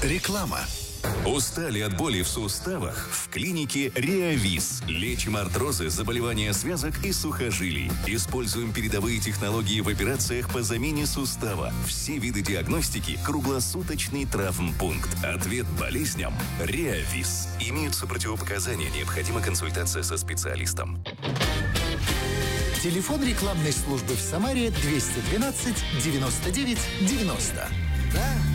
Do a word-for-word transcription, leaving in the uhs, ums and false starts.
Реклама. Устали от боли в суставах? В клинике Реавис. Лечим артрозы, заболевания связок и сухожилий. Используем передовые технологии в операциях по замене сустава. Все виды диагностики. Круглосуточный травмпункт. Ответ болезням. Реавис. Имеются противопоказания. Необходима консультация со специалистом. Телефон рекламной службы в Самаре двести двенадцать девяносто девять девяносто. Да?